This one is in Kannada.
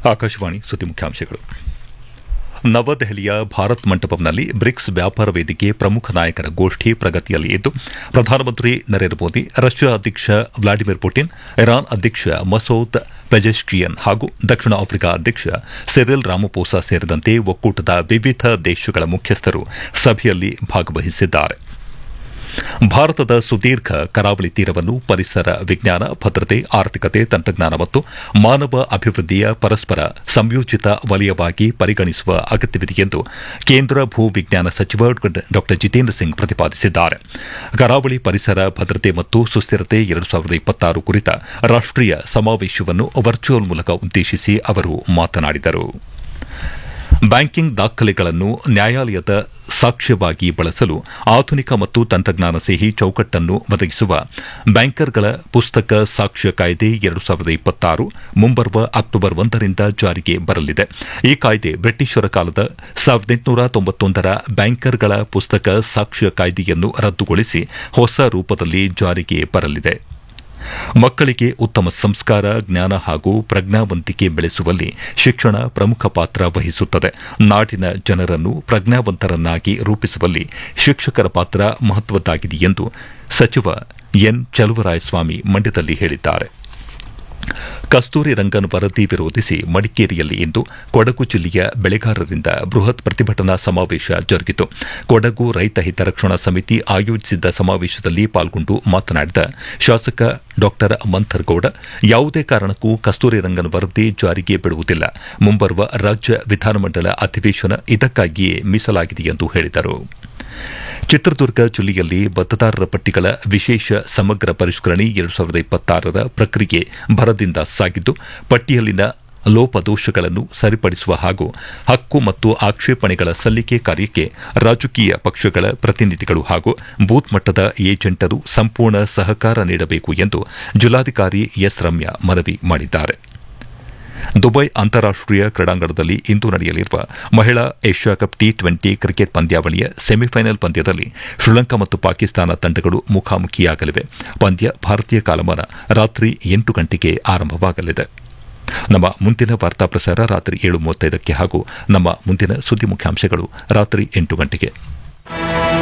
ಆಕಾಶವಾಣಿ ಸುದ್ದಿ ಮುಖ್ಯಾಂಶಗಳು. ನವದೆಹಲಿಯ ಭಾರತ್ ಮಂಟಪಂನಲ್ಲಿ ಬ್ರಿಕ್ಸ್ ವ್ಯಾಪಾರ ವೇದಿಕೆ ಪ್ರಮುಖ ನಾಯಕರ ಗೋಷ್ಠಿ ಪ್ರಗತಿಯಲ್ಲಿ ಇದ್ದು, ಪ್ರಧಾನಮಂತ್ರಿ ನರೇಂದ್ರ ಮೋದಿ, ರಷ್ಯಾ ಅಧ್ಯಕ್ಷ ವ್ಲಾಡಿಮಿರ್ ಪುಟಿನ್, ಇರಾನ್ ಅಧ್ಯಕ್ಷ ಮಸೌದ್ ಪೆಜೆಶ್ಕಿಯನ್ ಹಾಗೂ ದಕ್ಷಿಣ ಆಫ್ರಿಕಾ ಅಧ್ಯಕ್ಷ ಸಿರಿಲ್ ರಾಮಪೋಸಾ ಸೇರಿದಂತೆ ಒಕ್ಕೂಟದ ವಿವಿಧ ದೇಶಗಳ ಮುಖ್ಯಸ್ಥರು ಸಭೆಯಲ್ಲಿ ಭಾಗವಹಿಸಿದ್ದಾರೆ. ಭಾರತದ ಸುದೀರ್ಘ ಕರಾವಳಿ ತೀರವನ್ನು ಪರಿಸರ, ವಿಜ್ಞಾನ, ಭದ್ರತೆ, ಆರ್ಥಿಕತೆ, ತಂತ್ರಜ್ಞಾನ ಮತ್ತು ಮಾನವ ಅಭಿವೃದ್ಧಿಯ ಪರಸ್ಪರ ಸಂಯೋಜಿತ ವಲಯವಾಗಿ ಪರಿಗಣಿಸುವ ಅಗತ್ಯವಿದೆ ಎಂದು ಕೇಂದ್ರ ಭೂ ವಿಜ್ಞಾನ ಸಚಿವ ಡಾ ಜಿತೇಂದ್ರ ಸಿಂಗ್ ಪ್ರತಿಪಾದಿಸಿದ್ದಾರೆ. ಕರಾವಳಿ ಪರಿಸರ, ಭದ್ರತೆ ಮತ್ತು ಸುಸ್ಥಿರತೆ 2026 ಕುರಿತ ರಾಷ್ಟೀಯ ಸಮಾವೇಶವನ್ನು ವರ್ಚುವಲ್ ಮೂಲಕ ಉದ್ದೇಶಿಸಿ ಅವರು ಮಾತನಾಡಿದರು. ಬ್ಯಾಂಕಿಂಗ್ ದಾಖಲೆಗಳನ್ನು ನ್ಯಾಯಾಲಯದ ಸಾಕ್ಷ್ಯವಾಗಿ ಬಳಸಲು ಆಧುನಿಕ ಮತ್ತು ತಂತ್ರಜ್ಞಾನ ಸಿಹಿ ಚೌಕಟ್ಟನ್ನು ಒದಗಿಸುವ ಬ್ಯಾಂಕರ್ಗಳ ಪುಸ್ತಕ ಸಾಕ್ಷ್ಯ ಕಾಯ್ದೆ 2026 ಮುಂಬರುವ ಅಕ್ಟೋಬರ್ 1ರಿಂದ ಜಾರಿಗೆ ಬರಲಿದೆ. ಈ ಕಾಯ್ದೆ ಬ್ರಿಟಿಷರ ಕಾಲದ 1891ರ ಬ್ಯಾಂಕರ್ಗಳ ಪುಸ್ತಕ ಸಾಕ್ಷ್ಯ ಕಾಯ್ದೆಯನ್ನು ರದ್ದುಗೊಳಿಸಿ ಹೊಸ ರೂಪದಲ್ಲಿ ಜಾರಿಗೆ ಬರಲಿದೆ. ಮಕ್ಕಳಿಗೆ ಉತ್ತಮ ಸಂಸ್ಕಾರ, ಜ್ಞಾನ ಹಾಗೂ ಪ್ರಜ್ಞಾವಂತಿಕೆ ಬೆಳೆಸುವಲ್ಲಿ ಶಿಕ್ಷಣ ಪ್ರಮುಖ ಪಾತ್ರ ವಹಿಸುತ್ತದೆ. ನಾಡಿನ ಜನರನ್ನು ಪ್ರಜ್ಞಾವಂತರನ್ನಾಗಿ ರೂಪಿಸುವಲ್ಲಿ ಶಿಕ್ಷಕರ ಪಾತ್ರ ಮಹತ್ವದ್ದಾಗಿದೆ ಎಂದು ಸಚಿವ ಎನ್ ಚಲುವರಾಯಸ್ವಾಮಿ ಮಂಡ್ಯದಲ್ಲಿ ಹೇಳಿದ್ದಾರೆ. ಕಸ್ತೂರಿ ರಂಗನ್ ವರದಿ ವಿರೋಧಿಸಿ ಮಡಿಕೇರಿಯಲ್ಲಿ ಇಂದು ಕೊಡಗು ಜಿಲ್ಲೆಯ ಬೆಳೆಗಾರರಿಂದ ಬೃಹತ್ ಪ್ರತಿಭಟನಾ ಸಮಾವೇಶ ಜರುಗಿತು. ಕೊಡಗು ರೈತ ಹಿತರಕ್ಷಣಾ ಸಮಿತಿ ಆಯೋಜಿಸಿದ್ದ ಸಮಾವೇಶದಲ್ಲಿ ಪಾಲ್ಗೊಂಡು ಮಾತನಾಡಿದ ಶಾಸಕ ಡಾ ಮಂಥರ್ಗೌಡ, ಯಾವುದೇ ಕಾರಣಕ್ಕೂ ಕಸ್ತೂರಿ ರಂಗನ್ ವರದಿ ಜಾರಿಗೆ ಬಿಡುವುದಿಲ್ಲ. ಮುಂಬರುವ ರಾಜ್ಯ ವಿಧಾನಮಂಡಲ ಅಧಿವೇಶನ ಇದಕ್ಕಾಗಿಯೇ ಮೀಸಲಾಗಿದೆ ಎಂದು ಹೇಳಿದರು. ಚಿತ್ರದುರ್ಗ ಜಿಲ್ಲೆಯಲ್ಲಿ ಮತದಾರರ ಪಟ್ಟಿಗಳ ವಿಶೇಷ ಸಮಗ್ರ ಪರಿಷ್ಕರಣೆ 2026ರ ಪ್ರಕ್ರಿಯೆ ಭರದಿಂದ ಸಾಗಿದ್ದು, ಪಟ್ಟಿಯಲ್ಲಿನ ಲೋಪದೋಷಗಳನ್ನು ಸರಿಪಡಿಸುವ ಹಾಗೂ ಹಕ್ಕು ಮತ್ತು ಆಕ್ಷೇಪಣೆಗಳ ಸಲ್ಲಿಕೆ ಕಾರ್ಯಕ್ಕೆ ರಾಜಕೀಯ ಪಕ್ಷಗಳ ಪ್ರತಿನಿಧಿಗಳು ಹಾಗೂ ಬೂತ್ ಮಟ್ಟದ ಏಜೆಂಟರು ಸಂಪೂರ್ಣ ಸಹಕಾರ ನೀಡಬೇಕು ಎಂದು ಜಿಲ್ಲಾಧಿಕಾರಿ ಎಸ್ ರಮ್ಯಾ ಮನವಿ ಮಾಡಿದ್ದಾರೆ. ದುಬೈ ಅಂತಾರಾಷ್ಟೀಯ ಕ್ರೀಡಾಂಗಣದಲ್ಲಿ ಇಂದು ನಡೆಯಲಿರುವ ಮಹಿಳಾ ಏಷ್ಯಾ ಕಪ್ T20 ಕ್ರಿಕೆಟ್ ಪಂದ್ಯಾವಳಿಯ ಸೆಮಿಫೈನಲ್ ಪಂದ್ಯದಲ್ಲಿ ಶ್ರೀಲಂಕಾ ಮತ್ತು ಪಾಕಿಸ್ತಾನ ತಂಡಗಳು ಮುಖಾಮುಖಿಯಾಗಲಿವೆ. ಪಂದ್ಯ ಭಾರತೀಯ ಕಾಲಮಾನ ರಾತ್ರಿ 8 ಗಂಟೆಗೆ ಆರಂಭವಾಗಲಿದೆ. ನಮ್ಮ ಮುಂದಿನ ವಾರ್ತಾ ಪ್ರಸಾರ ರಾತ್ರಿ 7:35 ಹಾಗೂ ನಮ್ಮ ಮುಂದಿನ ಸುದ್ದಿ ಮುಖ್ಯಾಂಶಗಳು ರಾತ್ರಿ 8 ಗಂಟೆಗೆ.